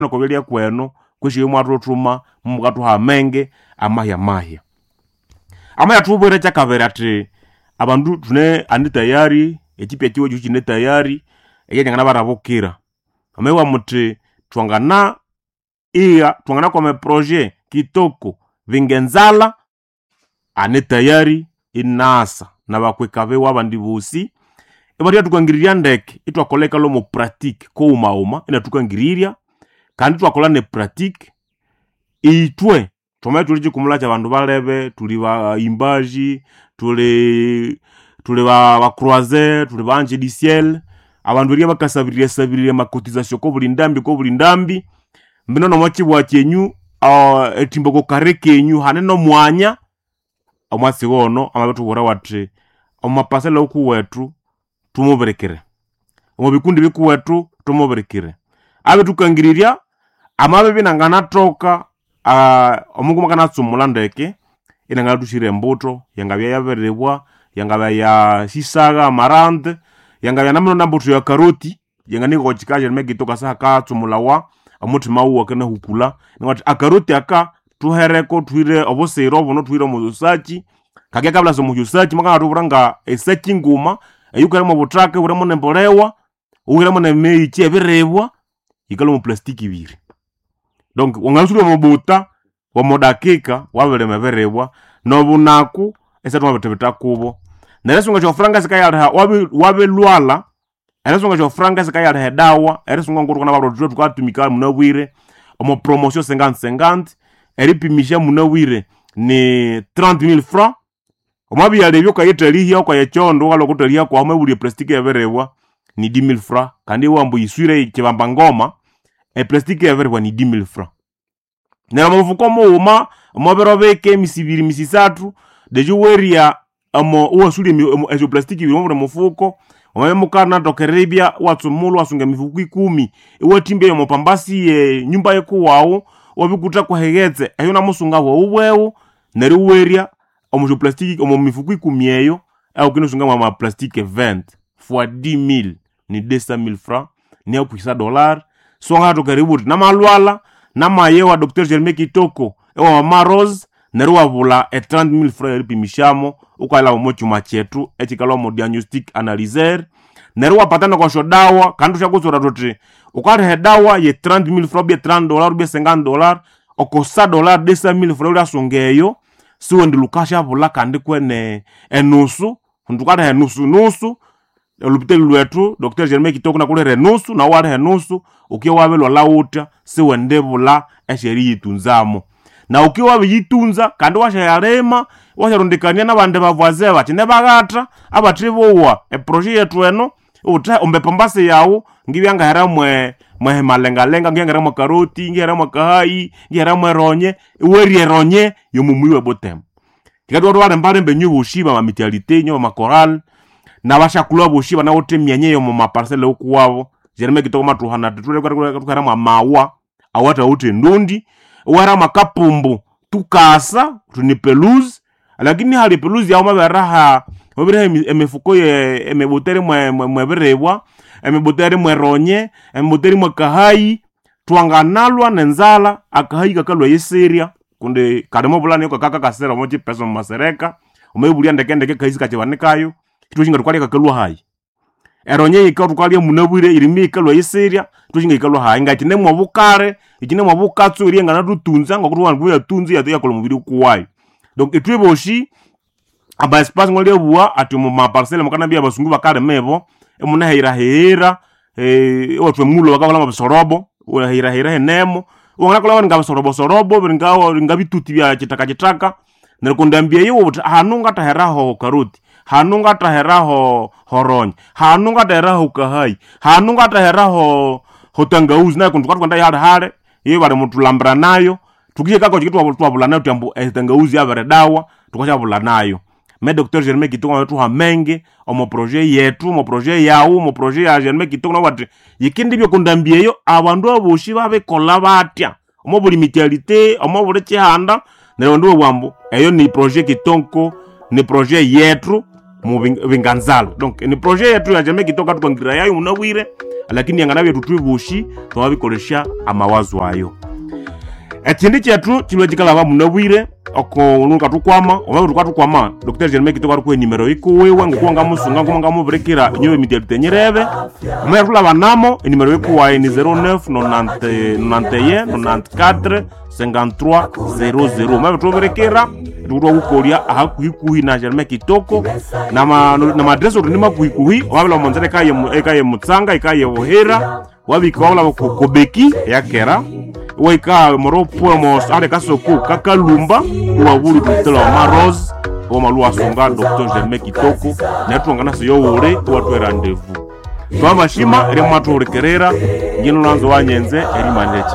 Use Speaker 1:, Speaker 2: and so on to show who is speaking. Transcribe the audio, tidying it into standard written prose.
Speaker 1: nokobelia kweno kweshi mwarotuma mugatu hamenge amahya tubwere chakabera ati abandu tune andi tayari ekipya kiwo chine tayari ekanyangana barabukira amewa muti twangana kwa projet kitoko vingenzala ane tayari inasa na bakwekabe wabandi busi ebari tukangiriria ndeke itwakoleka lo mu pratique ko umauma ina tukangiriria kandi twakola ne pratique itwe twamaye tulije kumulacha abandu balebe tuli ba imbaji tuli ba croiser tuli ba ange du ciel abandu bari bakasabirira makotization ko bulindambi mbino no machibwa cyenyu etimboko kare kenyu haneno mwanya omwasi wono amabatu bora wati omapasela okuwetu tumuberekere omubikundi bikuwetu tumuberekere abe tukangiriria amabe binangana toka omungu makana tsumula ndeke inangana tushire mbuto yangabya yaberebwa yangabya ya sisaga amarante yangabya namno nambuto ya karoti yangani ko chikaje megitoka sa ka tsumula wa amutima uwa kana hukula ngati akaroti aka tuhereko twire obosero obono twire musachi kage kabla so musachi makana tuburanga esachi nguma eyukara mu butrake buramo nembolewa uramo ne meichi ebirebwa ikalo mu plastiki biri donc wangasuri mu buta wa modakika wabele meberebwa no bunaku esatu mabetebeta kubo neresunga cho franga sikayalha wabelwala eresunga cho franga sikayalha dawa eresunga nguru kana babro tukatumika munabwire omo promotion 50 eripimisha munawire ni 30,000 francs omabi yalebyo kayetaliya kwa yechondo walo kutaliya kwa amabuli plastiki yaberebwa ni 10,000 francs kandi wambu yiswire kibamba ngoma plastiki yaberebwa ni 10,000 francs nera mufuko muuma omobero beke misibiri misisatu dejo weria amo uwasuli ejo plastiki biri mufuko omabe mukana dokerebya watsumulu wasunga mifuko 10 iwetimbe yo mopambasi nyumba yekuwawo wabikuta kwa hegetse ayo namusunga wo ubwewo neri weria omo plastiki omo mifuko 10 eyo au kinosunga mwa plastiki 20 fois 10,000 ni 200,000 francs ni apwisa $. Songa to karibu na malwala na mayewa Dr. Jeremy Kitoko ewa Maros neri wabula 30,000 francs eripimishamo ukala mu chuma chetu ekikalo mo diagnostic analyzer neri wapatana kwa shodawa kandu shakuzora toti ukale dawa ye 30,000 francs be $30 be $50 okosa $, 200,000 francs asongeyo siwe ndilukasha bula kandi kwene enusu ndukale enusu olupiteli lwetu Dr. Jeremy Kitoko na kule renusu na wale enusu ukiwa wabelwa lauta siwe ndebula esheri yitunzamo na ukiwa biyitunza kandi washayarema washarondekania nabande bavwaze bati nebagata abatribowa projet yetu eno uta ombepambase yawo ngibyanga haramwe malenga ngibyanga haramwe karoti ngiharamwe kahai ngiharamwe ronye werie ronye yomumuiwe botem kikadwa wale mbale mbenyu bushiba ma mutualité nyo ma coral na bashakula bushiba na wote myanyeyo mu maparcelle okuwabo Jeremy Kitoko matuhana tutule kwa mawa awata wote ndundi wara makapumbu tukasa tuni pelouse lakini hali pelouse ya maberaha obere emefuko emebotere mweberebwa emebotere mweronye emebotere mwakahai twanganalwa nenzala akahai kakalwa yeseria kunde kademo bulani ko kaka kasera mochi peso masereka umebulia ndekendeke kaisi kachibanekayo kitoshinga tukwali kakalwa hai eronye ikatukwalie munabwire irimi ikalwa yeseria toshinga ikalwa hai ngakine mwabukare ikine mwabukatsu irienga na tutunza ngokutuwa nguya tunzi ya yakolo mubiri kuwayo donc etweboshi aba espace ngole bua ati mu ma parcelle mukana bia basungu bakale mebo emuna hira otwe mulo bakabala mabisorobo ora hira nemo ongana kola nga sorobo ngabituti bya kitaka nerikondambia yewo hanunga taheraho karoti hanunga taheraho horonye hanunga taheraho kahai hanunga taheraho hotangauzi na kuntu kwanda yale hale ye bale mutulambra nayo tukiye kako chikitwa twabula nayo tambu tangauzi abere dawa tukachabula nayo me Dr. Jeremy Kitoko wetu hamenge omo projet yetu mo projet yawo mo projet ya Jeremy Kitoko na wati yikindi byo kundambieyo abandu aboshi babe kola batya omo buli mutualité omo buli chihanda nero ndo wambo eyo ni projet Kitoko ni projet yetu mu Vinganzala donc ni projet yetu ya Jeremy Kitoko tukangira yayo munawire lakini yanganabye tutwibushi twabikolesha amawazo ayo. Ekindi kyetu kilwe kikalaba munabwire oko nuka tukwama oba tukatukwama Dr. Jeremy Kitoko ari ku nimero ikuwewe ngokuanga musunga ngoanga muberekera inyobe media tenyerebe mwe tulaba namo nimero ikuwaye ni 0991945300 mwe tuberekera nduro gukoria ahakuikuhi na Jeremy Kitoko na address urunima kuikuhi wabala monzere kaye mutsanga ikaye bohera wabika wabala kokobeki yakera weka moropo mos ale kasoko kakalumba wabuli tutela maros o malua songa Dr. Jeremy Kitoko na tuangana seyo ure watu rendezvous twamashima ere mwatu urekerera ngino nanzo wanyenze eri maneche